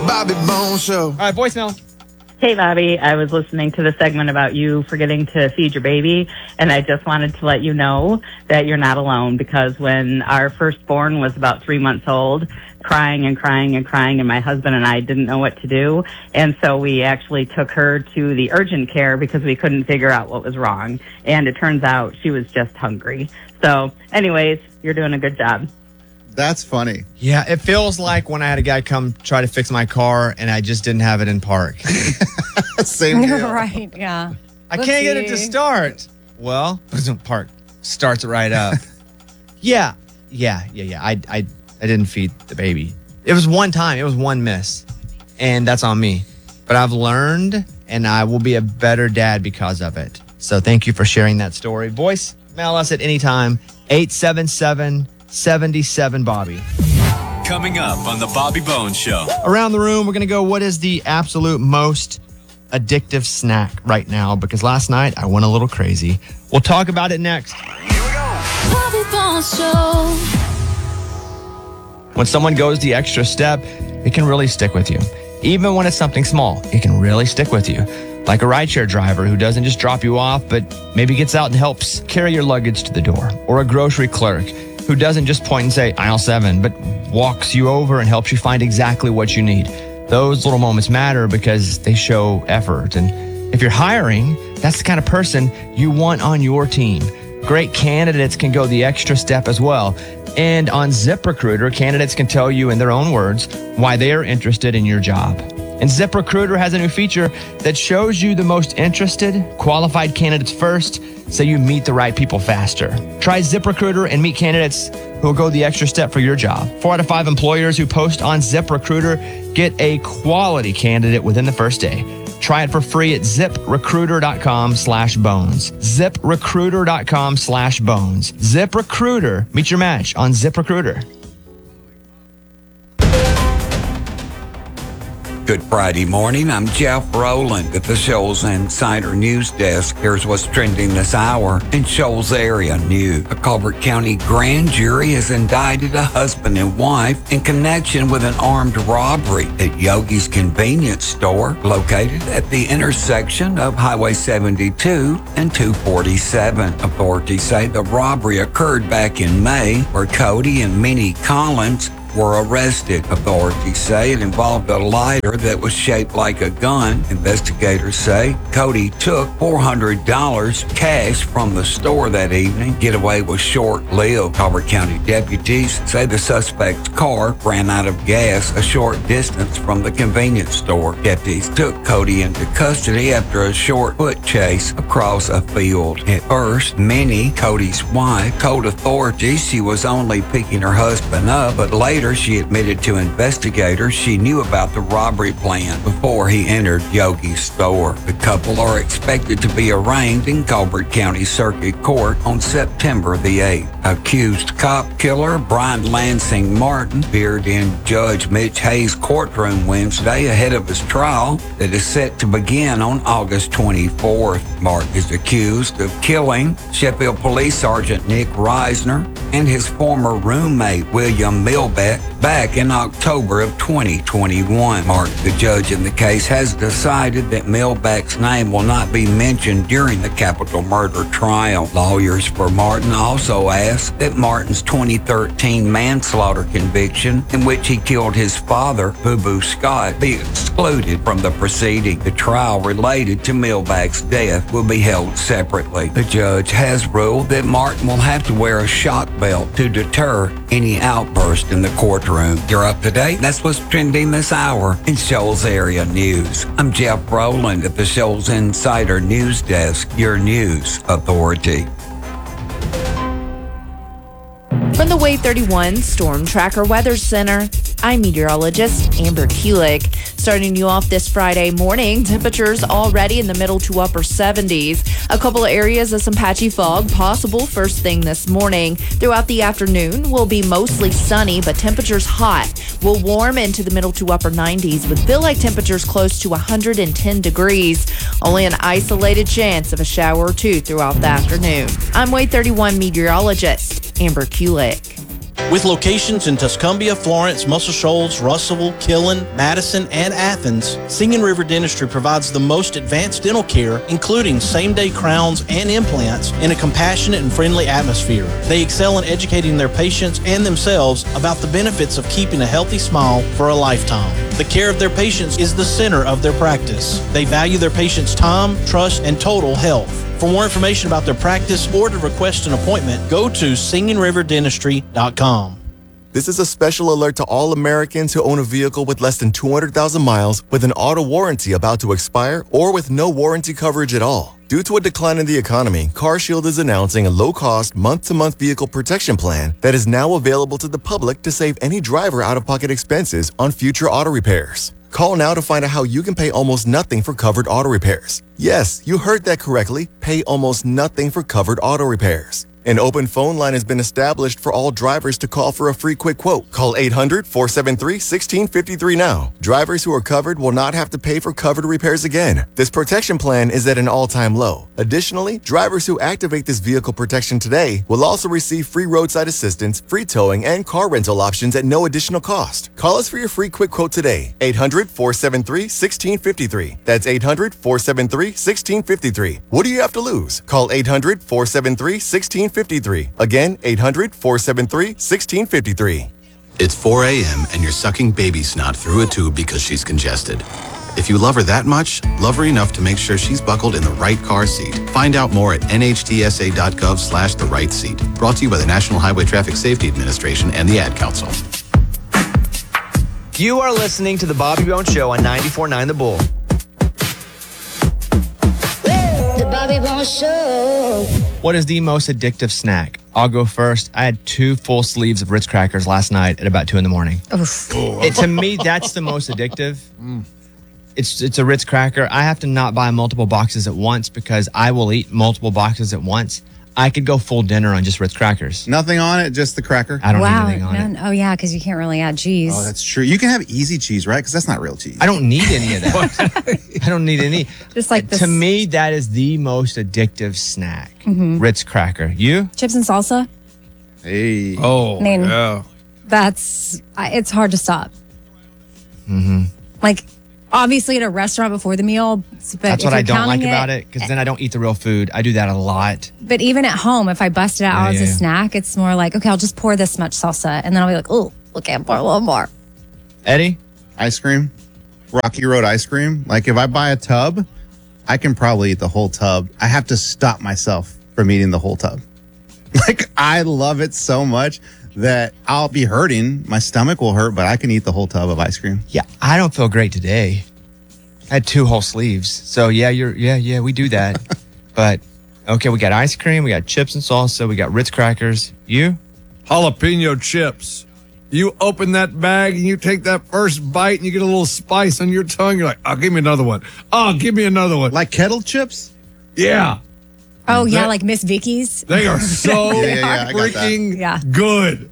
Bobby Bones Show. All right, voicemail. Hey, Bobby. I was listening to the segment about you forgetting to feed your baby, and I just wanted to let you know that you're not alone, because when our firstborn was about 3 months old, crying and crying and crying, and my husband and I didn't know what to do, and so we actually took her to the urgent care because we couldn't figure out what was wrong, and it turns out she was just hungry. So, anyways, you're doing a good job. That's funny. Yeah, it feels like when I had a guy come try to fix my car and I just didn't have it in park. Same deal. Right, yeah. I can't get it to start. Well, park starts right up. Yeah. I didn't feed the baby. It was one time. It was one miss. And that's on me. But I've learned, and I will be a better dad because of it. So thank you for sharing that story. Voicemail us at any time. 877-77-Bobby. Coming up on the Bobby Bones Show. Around the room, we're going to go, what is the absolute most addictive snack right now? Because last night, I went a little crazy. We'll talk about it next. Here we go. Bobby Bones Show. When someone goes the extra step, it can really stick with you. Even when it's something small, it can really stick with you. Like a rideshare driver who doesn't just drop you off, but maybe gets out and helps carry your luggage to the door. Or a grocery clerk who doesn't just point and say, aisle 7, but walks you over and helps you find exactly what you need. Those little moments matter because they show effort. And if you're hiring, that's the kind of person you want on your team. Great candidates can go the extra step as well. And on ZipRecruiter, candidates can tell you in their own words why they are interested in your job. And ZipRecruiter has a new feature that shows you the most interested, qualified candidates first, so you meet the right people faster. Try ZipRecruiter and meet candidates who will go the extra step for your job. 4 out of 5 employers who post on ZipRecruiter get a quality candidate within the first day. Try it for free at ZipRecruiter.com/bones. ZipRecruiter.com/bones. ZipRecruiter. Meet your match on ZipRecruiter. Good Friday morning. I'm Jeff Rowland at the Shoals Insider News Desk. Here's what's trending this hour in Shoals area news. A Colbert County grand jury has indicted a husband and wife in connection with an armed robbery at Yogi's convenience store located at the intersection of Highway 72 and 247. Authorities say the robbery occurred back in May, where Cody and Minnie Collins were arrested. Authorities say it involved a lighter that was shaped like a gun. Investigators say Cody took $400 cash from the store that evening. Getaway was short-lived. Colbert County deputies say the suspect's car ran out of gas a short distance from the convenience store. Deputies took Cody into custody after a short foot chase across a field. At first, Minnie, Cody's wife, told authorities she was only picking her husband up, but later she admitted to investigators she knew about the robbery plan before he entered Yogi's store. The couple are expected to be arraigned in Colbert County Circuit Court on September the 8th. Accused cop killer Brian Lansing Martin appeared in Judge Mitch Hayes' courtroom Wednesday ahead of his trial that is set to begin on August 24th. Martin is accused of killing Sheffield Police Sergeant Nick Reisner and his former roommate William Milbeck back in October of 2021. Martin, the judge in the case, has decided that Milbeck's name will not be mentioned during the capital murder trial. Lawyers for Martin also asked that Martin's 2013 manslaughter conviction, in which he killed his father, Boo Boo Scott, be excluded from the proceeding. The trial related to Milbeck's death will be held separately. The judge has ruled that Martin will have to wear a shock belt to deter any outburst in the courtroom. You're up to date. That's what's trending this hour in Shoals area news. I'm Jeff Rowland at the Shoals Insider News Desk, your news authority. From the Wave 31 Storm Tracker Weather Center, I'm meteorologist Amber Kulik. Starting you off this Friday morning, temperatures already in the middle to upper 70s. A couple of areas of some patchy fog possible first thing this morning. Throughout the afternoon, will be mostly sunny, but temperatures hot. Will warm into the middle to upper 90s with feel-like temperatures close to 110 degrees. Only an isolated chance of a shower or two throughout the afternoon. I'm Wave 31 meteorologist Amber Kulik. With locations in Tuscumbia, Florence, Muscle Shoals, Russellville, Killen, Madison, and Athens, Singing River Dentistry provides the most advanced dental care, including same-day crowns and implants, in a compassionate and friendly atmosphere. They excel in educating their patients and themselves about the benefits of keeping a healthy smile for a lifetime. The care of their patients is the center of their practice. They value their patients' time, trust, and total health. For more information about their practice or to request an appointment, go to SingingRiverDentistry.com. This is a special alert to all Americans who own a vehicle with less than 200,000 miles with an auto warranty about to expire or with no warranty coverage at all. Due to a decline in the economy, CarShield is announcing a low-cost, month-to-month vehicle protection plan that is now available to the public to save any driver out-of-pocket expenses on future auto repairs. Call now to find out how you can pay almost nothing for covered auto repairs. Yes, you heard that correctly. Pay almost nothing for covered auto repairs. An open phone line has been established for all drivers to call for a free quick quote. Call 800-473-1653 now. Drivers who are covered will not have to pay for covered repairs again. This protection plan is at an all-time low. Additionally, drivers who activate this vehicle protection today will also receive free roadside assistance, free towing, and car rental options at no additional cost. Call us for your free quick quote today. 800-473-1653. That's 800-473-1653. What do you have to lose? Call 800-473-1653. Again, 800-473-1653. It's 4 a.m. and you're sucking baby snot through a tube because she's congested. If you love her that much, love her enough to make sure she's buckled in the right car seat. Find out more at nhtsa.gov/the right seat. Brought to you by the National Highway Traffic Safety Administration and the Ad Council. You are listening to the Bobby Bones Show on 94.9 The Bull. The Bobby Bones Show. What is the most addictive snack? I'll go first. I had 2 full sleeves of Ritz crackers last night at about 2 a.m. To me, that's the most addictive. It's a Ritz cracker. I have to not buy multiple boxes at once because I will eat multiple boxes at once. I could go full dinner on just Ritz crackers. Nothing on it, just the cracker. I don't need anything on it. Oh, yeah, because you can't really add cheese. Oh, that's true. You can have easy cheese, right? Because that's not real cheese. I don't need any of that. I don't need any. Just like this. To me, that is the most addictive snack. Mhm. Ritz cracker. You? Chips and salsa. Hey. Oh, I mean, yeah. It's hard to stop. Mm-hmm. Like, obviously at a restaurant before the meal. But That's if what I you're don't like counting about it because then I don't eat the real food. I do that a lot. But even at home, if I bust it out as a Yeah. snack, it's more like, okay, I'll just pour this much salsa. And then I'll be like, oh, okay, I'll pour a little more. Eddie? Ice cream. Rocky Road ice cream. Like if I buy a tub, I can probably eat the whole tub. I have to stop myself from eating the whole tub. Like I love it so much that I'll be hurting. My stomach will hurt, but I can eat the whole tub of ice cream. Yeah, I don't feel great today. I had 2 whole sleeves. So yeah, we do that. But okay, we got ice cream, we got chips and salsa, we got Ritz crackers. You? Jalapeno chips. You open that bag and you take that first bite and you get a little spice on your tongue. You're like, oh, give me another one. Oh, give me another one. Like kettle chips? Yeah. Oh, yeah, like Miss Vicky's. They are so Yeah, I got that. freaking good.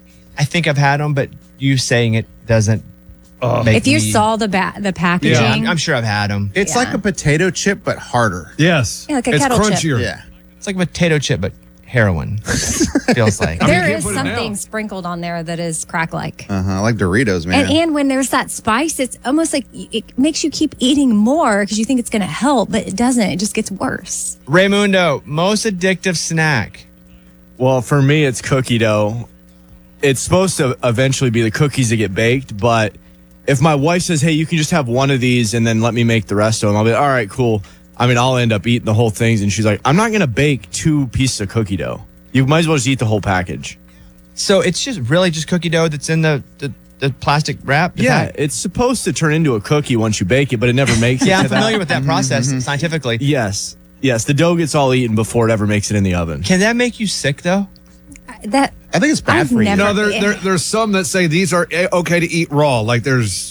I think I've had them, but you saying it doesn't make If you me... saw the packaging. Yeah, I'm sure I've had them. It's Yeah. like a potato chip, but harder. Yes. Yeah, like a it's kettle chip. crunchier. Yeah. It's like a potato chip, but heroin. Feels like. There can't is put it something down. sprinkled on there that is crack-like. Like Doritos, man. And when there's that spice, it's almost like it makes you keep eating more because you think it's going to help, but it doesn't. It just gets worse. Raymundo, most addictive snack. Well, for me, it's cookie dough. It's supposed to eventually be the cookies that get baked, but if my wife says, hey, you can just have one of these and then let me make the rest of them, I'll be like, all right, cool. I mean, I'll end up eating the whole thing. And she's like, I'm not going to bake 2 pieces of cookie dough. You might as well just eat the whole package. So it's just really just cookie dough that's in the plastic wrap? Yeah, it's supposed to turn into a cookie once you bake it, but it never makes it. Yeah, I'm to that. familiar with that process scientifically. Yes. Yes, the dough gets all eaten before it ever makes it in the oven. Can that make you sick, though? That I think it's bad I've for you. never- No, there's some that say these are okay to eat raw. Like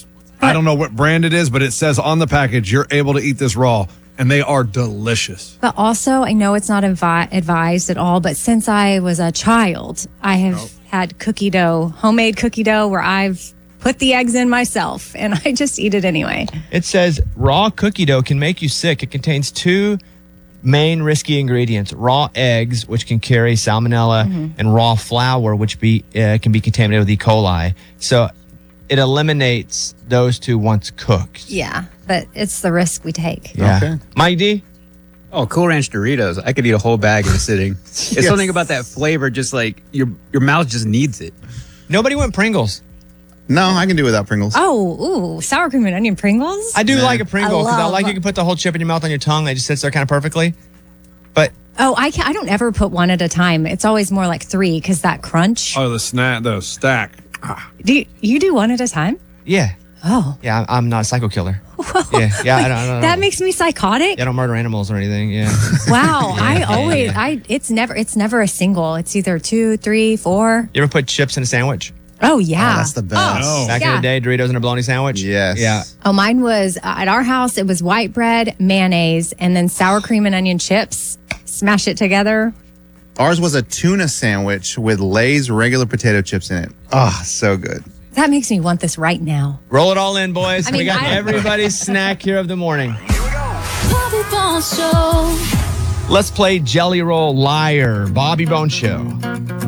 I don't know what brand it is, but it says on the package, you're able to eat this raw. And they are delicious. But also, I know it's not advised at all, but since I was a child, I have had cookie dough, homemade cookie dough, where I've put the eggs in myself, and I just eat it anyway. It says raw cookie dough can make you sick. It contains 2 main risky ingredients: raw eggs, which can carry salmonella, and raw flour, which can be contaminated with E. coli. So it eliminates those two once cooked. Yeah, but it's the risk we take. Yeah. Okay. Mike D? Oh, Cool Ranch Doritos. I could eat a whole bag in a sitting. It's something about that flavor, just like your mouth just needs it. Nobody went Pringles. No, I can do without Pringles. Oh, ooh, sour cream and onion Pringles? I do like a Pringle because I love- like you can put the whole chip in your mouth on your tongue. It just sits there kind of perfectly. But Oh, I don't ever put one at a time. It's always more like 3 because that crunch. Oh, the stack. Do you do one at a time? yeah. Oh, Yeah, I'm not a psycho killer. Yeah, I don't that makes me psychotic. I don't murder animals or anything. Yeah. Wow, Yeah. it's never a single. It's either 2, 3, 4. You ever put chips in a sandwich? Oh yeah, Oh, that's the best. Oh. Back in the day, Doritos and a bologna sandwich? Yes. Yeah. Oh, mine was at our house. It was white bread, mayonnaise, and then sour cream and onion chips. Smash it together. Ours was a tuna sandwich with Lay's regular potato chips in it. Oh, so good. That makes me want this right now. Roll it all in, boys. I mean, we got I- everybody's snack here of the morning. Bobby Bones Show. Let's play Jelly Roll Liar, Bobby Bone Show.